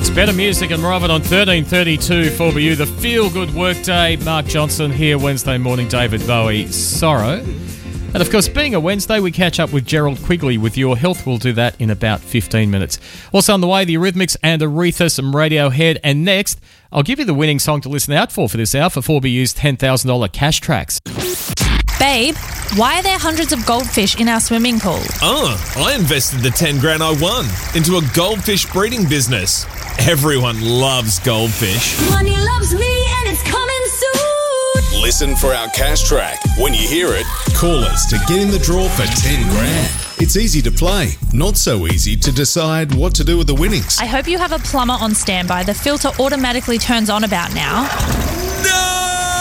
Better music and more of it on 1332 4BU, the feel-good workday. Mark Johnson here Wednesday morning, David Bowie, Sorrow. And of course, being a Wednesday, we catch up with Gerald Quigley with Your Health. We'll do that in about 15 minutes. Also on the way, the Eurythmics and Aretha, some Radiohead. And next, I'll give you the winning song to listen out for this hour for 4BU's $10,000 cash tracks. Babe, why are there hundreds of goldfish in our swimming pool? Oh, I invested the 10 grand I won into a goldfish breeding business. Everyone loves goldfish. Money loves me and it's coming soon. Listen for our cash track. When you hear it, call us to get in the draw for 10 grand. It's easy to play, not so easy to decide what to do with the winnings. I hope you have a plumber on standby. The filter automatically turns on about now. No!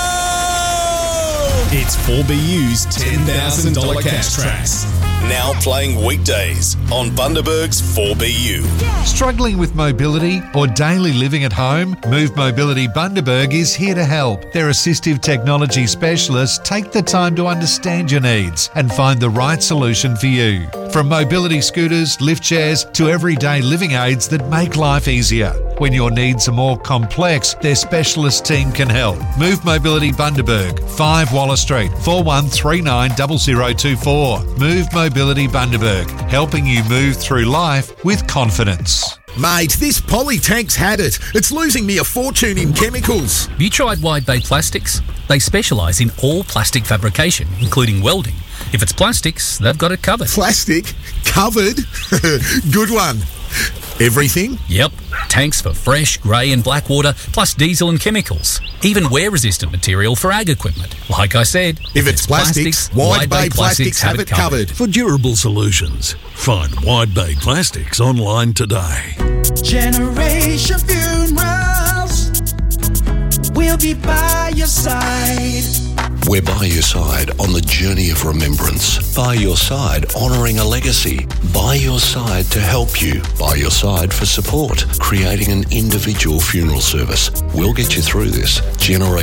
It's 4BU's $10,000 cash tracks. Now playing weekdays on Bundaberg's 4BU. Struggling with mobility or daily living at home? Move Mobility Bundaberg is here to help. Their assistive technology specialists take the time to understand your needs and find the right solution for you. From mobility scooters, lift chairs to everyday living aids that make life easier. When your needs are more complex, their specialist team can help. Move Mobility Bundaberg, 5 Wallace Street, 4139 0024. Move Mobility Bundaberg, helping you move through life with confidence. Mate, this Polytank's had it. It's losing me a fortune in chemicals. You tried Wide Bay Plastics? They specialise in all plastic fabrication, including welding. If it's plastics, they've got it covered. Plastic? Covered? Good one. Everything? Yep. Tanks for fresh, grey and black water, plus diesel and chemicals. Even wear-resistant material for ag equipment. Like I said, if it's plastics, Wide Bay Plastics have it covered. For durable solutions, find Wide Bay Plastics online today. Generation Funerals, we'll be by your side. We're by your side on the journey of remembrance. By your side, honouring a legacy. By your side to help you. By your side for support. Creating an individual funeral service. We'll get you through this. Generation